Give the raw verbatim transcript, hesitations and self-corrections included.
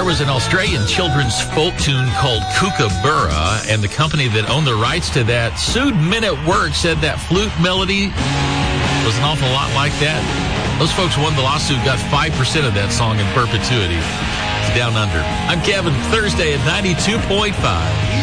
was an Australian children's folk tune called Kookaburra, and the company that owned the rights to that sued Men at Work, said that flute melody was an awful lot like that. Those folks won the lawsuit, got five percent of that song in perpetuity. It's Down Under. I'm Kevin, Thursday at ninety-two point five.